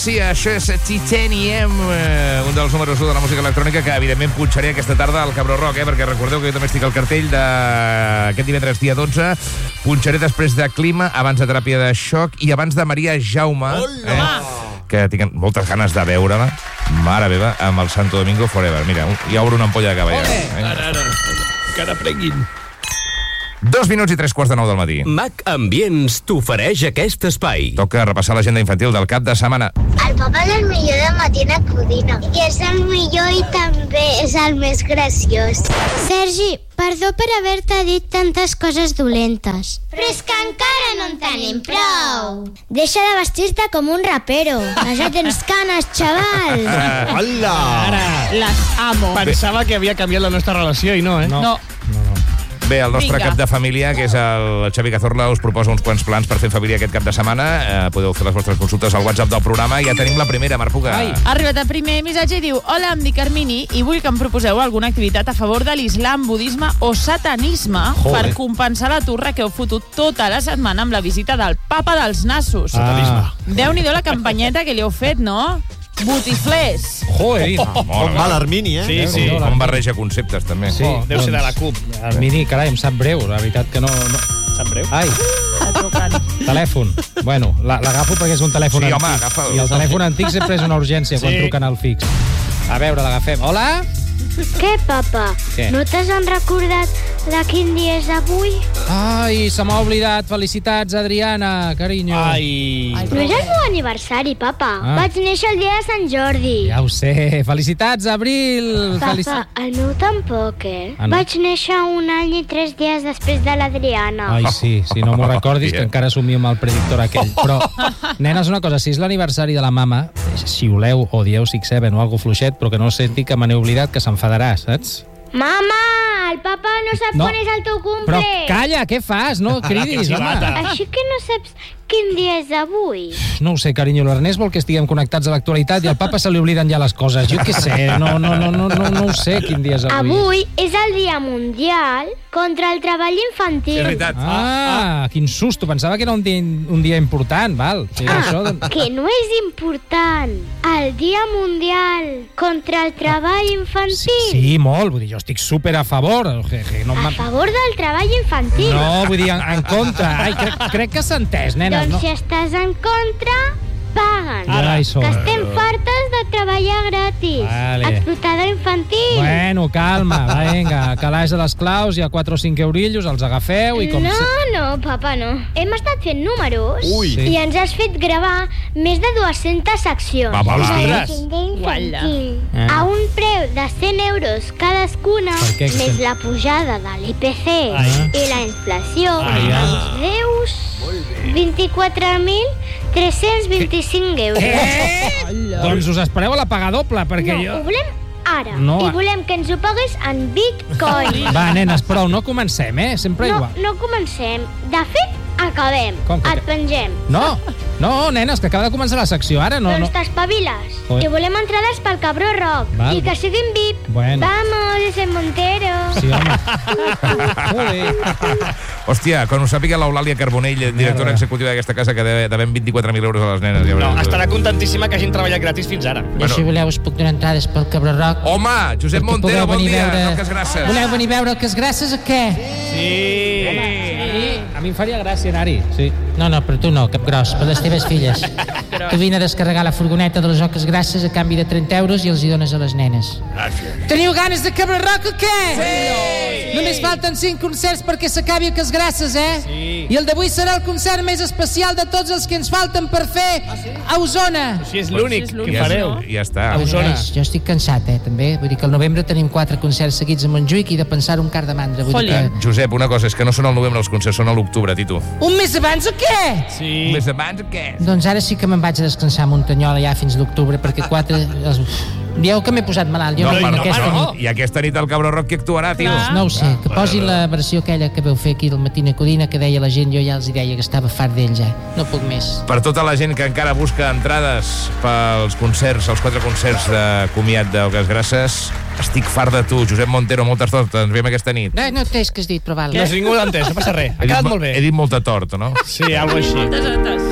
Sí, això és Titanium, un dels números 1 de la música electrònica que, evidentment, punxaré aquesta tarda al Cabró Rock, perquè recordeu que jo també estic al cartell d'aquest divendres dia 12. Punxaré després de Clima, abans de Teràpia de Xoc i abans de Maria Jaume, que tinc moltes ganes de veure-la, mare meva, amb el Santo Domingo Forever. Mira, ja obro una ampolla de cava ja. Que n'aprenguin. 2 minuts i 3:45 del matí. Mac Ambients t'ofereix aquest espai. Toca repassar l'agenda infantil del cap de setmana. El papa és el millor de Matina Codina. I és el millor i també és el més graciós. Sergi, perdó per haver-te dit tantes coses dolentes. Però és que encara no en tenim prou. Deixa de vestir-te com un rapero. Que ja tens canes, xaval. Hola! Ara, les amo. Pensava que havia canviat la nostra relació i no, eh? No. Bé, el nostre cap de família, que és el Xavi Cazorla, us proposa uns quants plans per fer família aquest cap de setmana. Podeu fer les vostres consultes al WhatsApp del programa. Ja tenim la primera, Marc Puga. Ha arribat el primer missatge i diu: hola, em dic Armini i vull que em proposeu alguna activitat a favor de l'islam, budisme o satanisme per compensar la turra que heu fotut tota la setmana amb la visita del papa dels nassos. Déu-n'hi-do la campanyeta que li heu fet, no? Botiflers. Joder, Com va l'Armini, eh? Sí. Com barreja conceptes, també. Sí, deu ser de la CUP. Armini, carai, em sap greu, la veritat que no... Sap greu? Ai, telèfon. Bueno, l'agafo perquè és un telèfon Sí, antic. home, agafa'l. I el telèfon antic sempre és una urgència quan truquen al fix. A veure, l'agafem. Hola? Què, papa? Què? No t'has recordat de quin dia és avui? Ai, se m'ha oblidat. Felicitats, Adriana, carinyo. Ai. No és el meu aniversari, papa. Vaig néixer el dia de Sant Jordi. Ja ho sé. Felicitats, Abril. Papa, el meu tampoc, Ah, no? Vaig néixer 1 any i 3 dies després de l'Adriana. Ai, sí, no m'ho recordis, que encara somio amb el predictor aquell. Però, nenes, una cosa, si és l'aniversari de la mama, xiuleu o dieu 6-7 o algo fluixet, però que no senti que me n'he oblidat, que s'enfadarà, saps? Mama, el papa no sap quan és el teu cumple. Però calla, què fas? No cridis, home. Així que no saps quin dia és avui. No ho sé, carinyo, l'Ernest vol que estiguem connectats a l'actualitat i al papa se li obliden ja les coses. Jo què sé, no ho sé quin dia és avui. Avui és el dia mundial contra el treball infantil. És veritat. Quin susto, pensava que era un dia important, val. Sí, això, Que no és important. El dia mundial contra el treball infantil. Sí, molt, vull dir, jo estic super a favor. A favor del treball infantil. No, vull dir, en contra. Ai, crec que s'ha entès, nena. Doncs si estàs en contra, paguen. Ja hi som. Que estem fartes de treballar gratis. Vale. Explotador infantil. Bueno, calma, vinga, calaix a les claus, hi ha 4 o 5 eurillos, els agafeu i com... No, papa, no. Hem estat fent números Sí. i ens has fet gravar més de 200 seccions. Va, vols dir? Infantil. A un preu de 100 euros cadascuna, Per què? més la pujada de l'IPC i la inflació, ens deus 24.325 euros. Doncs us espereu a la paga doble, perquè No, jo... ho volem ara. No. I volem que ens ho paguis en Bitcoin. Va, nenes, prou, no comencem, sempre igual. No comencem. De fet, acabem. Com que Et pengem. No, nenes, que acaba de començar la secció ara, no. Doncs t'espaviles. Joder. I volem entrades pel Cabró Rock. Val. I que siguin VIP. Bueno. Vamos, ese Montero. Sí, home. Joder. Hòstia, quan ho sàpiga l'Eulàlia Carbonell, directora executiva d'aquesta casa, que devem 24.000 euros a les nenes. Ja No, veuràs. estarà contentíssima que hagin treballat gratis fins ara. I si voleu us puc donar entrades pel Cabró Rock. Home, Josep Perquè Montero, podeu bon venir dia. a veure- No, que és gràcies. Voleu venir a veure el que és gràcies o què? Sí. A mi em faria gràcia anar-hi, sí. No, per tu no, cap gros, per les teves filles. Tu vine a descarregar la furgoneta de les Oques Grasses a canvi de 30 euros i els hi dones a les nenes. Teniu ganes de Cabró Rock o què? Sí! Només falten 5 concerts perquè s'acabi el que és gràcies, Sí. I el d'avui serà el concert més especial de tots els que ens falten per fer a Osona. Si és l'únic que fareu. Ja està. Osona. Jo estic cansat, també. Vull dir que al novembre tenim 4 concerts seguits a Montjuïc i de pensar un quart de mandra. Vull dir que... Josep, una cosa, és que no són al novembre els concerts, són a l'octubre, Tito. Un mes abans o què? Sí. Més abans o què? Doncs ara sí que me'n vaig a descansar a Muntanyola ja fins l'octubre, perquè 4... Dieu que m'he posat malalt. Jo no, aquesta nit. I aquesta nit el Cabró Rock qui actuarà, tio? No ho sé, que posin la versió aquella que veu fer aquí del Matina Codina, que deia la gent, jo ja els hi deia que estava fart d'ells, No puc més. Per tota la gent que encara busca entrades pels concerts, els 4 concerts de comiat d'Oques Grasses, estic fart de tu, Josep Montero, moltes tortes, ens veiem aquesta nit. No entès que has dit, però val. No has ningú l'entès, no passa res. Ha quedat molt bé. He dit molta tort, no? Sí, alguna cosa així. Moltes.